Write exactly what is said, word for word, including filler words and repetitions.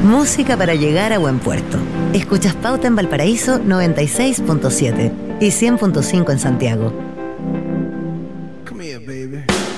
Música para llegar a buen puerto. Escuchas Pauta en Valparaíso noventa y seis punto siete y cien punto cinco en Santiago. Come here, baby.